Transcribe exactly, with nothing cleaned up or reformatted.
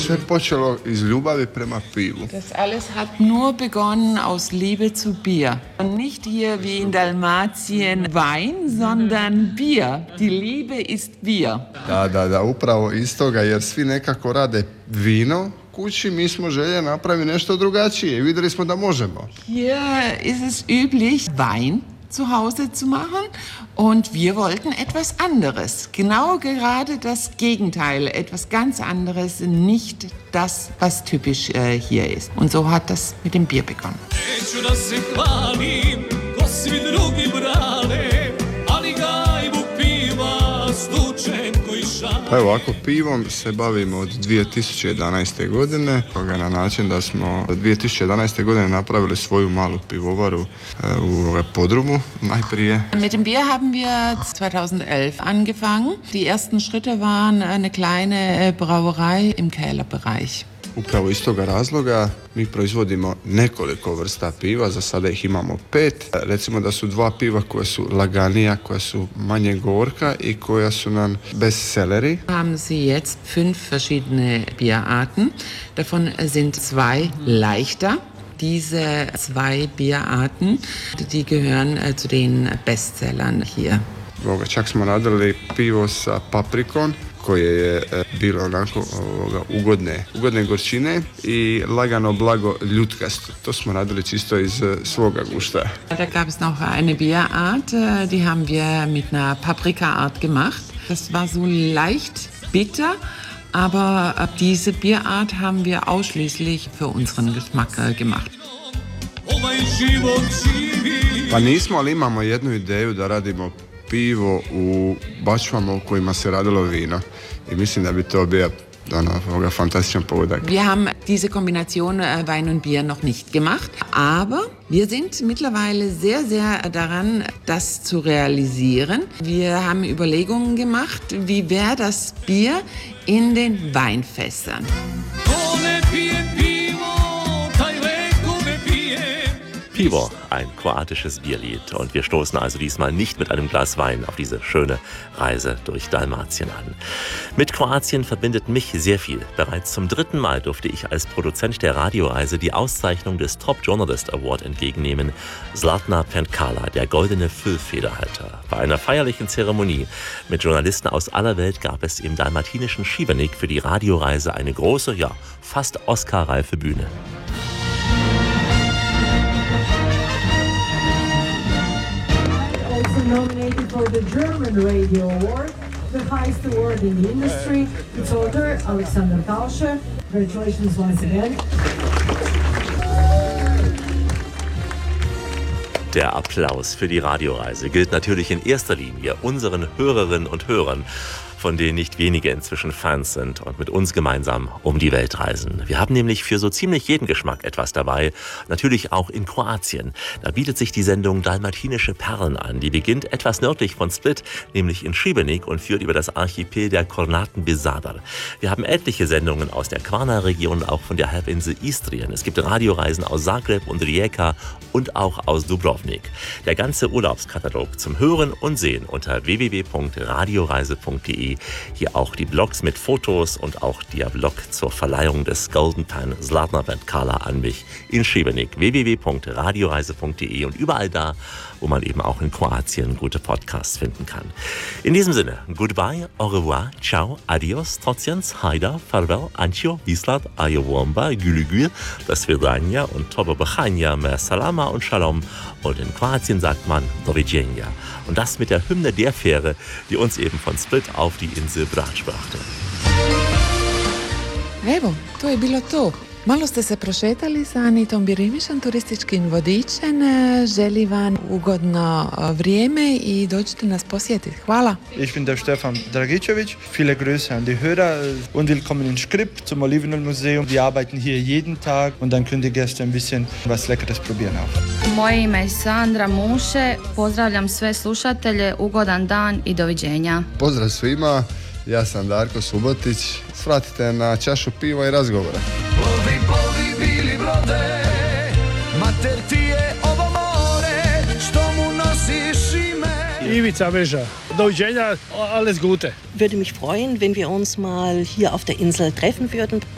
Sve je počelo iz ljubavi prema pivu. Das alles hat nur begonnen aus Liebe zu Bier. Und nicht hier wie in Dalmatien Wein, sondern Bier. Die Liebe ist Bier. Da, da, da, upravo iz toga, jer svi nekako rade vino kući, mi smo željeli napraviti nešto drugačije i vidjeli smo da možemo. Hier ist es üblich, Wein zu Hause zu machen und wir wollten etwas anderes. Genau gerade das Gegenteil, etwas ganz anderes, nicht das, was typisch äh, hier ist. Und so hat das mit dem Bier begonnen. Pa evo, ovako pivom se bavimo od dvije tisuće jedanaeste. godine, toga na način da smo dvije tisuće jedanaeste. godine napravili svoju malu pivovaru u podrumu najprije. Mit dem Bier haben wir zweitausendelf angefangen. Die ersten Schritte waren eine kleine Brauerei im Kellerbereich. Upravo iz toga razloga mi proizvodimo nekoliko vrsta piva, za sada ih imamo pet. Recimo da su dva piva koja su laganija, koja su manje gorka i koja su nam bestselleri. Haben Sie jetzt fünf verschiedene Bierarten. Davon sind zwei leichter. Diese zwei Bierarten, die gehören zu den Bestsellern hier. Čak smo radili pivo sa paprikom, koje je bilo onako ovoga, ugodne, ugodne gorčine i lagano blago ljutkasto. To smo radili čisto iz svoga gusta. Da gab es noch eine Bierart, die haben wir mit einer Paprikaart gemacht. Das war so leicht bitter, aber diese Bierart haben wir ausschließlich für unseren Geschmack gemacht. Pa nismo, ali imamo jednu ideju da radimo pivo u bačvama u kojima se radilo vino. I mislim da bi to bio ein fantastischer Podak. Wir haben diese Kombination Wein und Bier noch nicht gemacht, aber wir sind mittlerweile sehr, sehr daran, das zu realisieren. Wir haben Überlegungen gemacht, wie wäre das Bier in den Weinfässern. Pivo, ein kroatisches Bierlied. Und wir stoßen also diesmal nicht mit einem Glas Wein auf diese schöne Reise durch Dalmatien an. Mit Kroatien verbindet mich sehr viel. Bereits zum dritten Mal durfte ich als Produzent der Radioreise die Auszeichnung des Top Journalist Award entgegennehmen. Zlatna Penkala, der goldene Füllfederhalter. Bei einer feierlichen Zeremonie mit Journalisten aus aller Welt gab es im dalmatinischen Šibenik für die Radioreise eine große, ja, fast Oscar-reife Bühne. Nominated for the German Radio Award, the highest award in the industry. Its author, Alexander Tauscher. Congratulations once again. Der Applaus für die Radioreise gilt natürlich in erster Linie unseren Hörerinnen und Hörern, von denen nicht wenige inzwischen Fans sind und mit uns gemeinsam um die Welt reisen. Wir haben nämlich für so ziemlich jeden Geschmack etwas dabei, natürlich auch in Kroatien. Da bietet sich die Sendung Dalmatinische Perlen an. Die beginnt etwas nördlich von Split, nämlich in Šibenik und führt über das Archipel der Kornaten bis Zadar. Wir haben etliche Sendungen aus der Kvarner-Region, auch von der Halbinsel Istrien. Es gibt Radioreisen aus Zagreb und Rijeka und auch aus Dubrovnik. Der ganze Urlaubskatalog zum Hören und Sehen unter w w w punkt radioreise punkt d e. Hier auch die Blogs mit Fotos und auch der Blog zur Verleihung des Golden Pan Zlatna Penkala an mich in Šibenik. w w w punkt radioreise punkt d e und überall da, wo man eben auch in Kroatien gute Podcasts finden kann. In diesem Sinne, goodbye, au revoir, ciao, adios, trotjens, haida, farewell, ancio, vislat, ajowomba, gülügül, das Svidania und tobo bachania, mer salama und shalom. Und in Kroatien sagt man doviđenja. Und das mit der Hymne der Fähre, die uns eben von Split auf die Insel Brač brachte. Evo, to je bilo to. Malo ste se prošetali sa Anitom Birimišan, turističkim vodičem. Želim vam ugodno vrijeme i dođite nas posjetiti. Hvala. Ich bin der Stefan Dragicevic. Viele Grüße an die Hörer und willkommen in Škrip zum Olivenölmuseum. Wir arbeiten hier jeden Tag und dann können die Gäste ein bisschen was Leckeres probieren auch. Moje ime je Sandra Muše. Pozdravljam sve slušatelje. Ugodan dan i doviđenja. Pozdrav svima. Ja sam Darko Subotić. Svratite na čašu piva i razgovora. Plovi, plovi, bili brode, mater ti je ovo more, što mu nosiš ime. Ivica Veža. Doviđenja, alles Gute. Würde mich freuen, wenn wir uns mal hier auf der Insel treffen würden.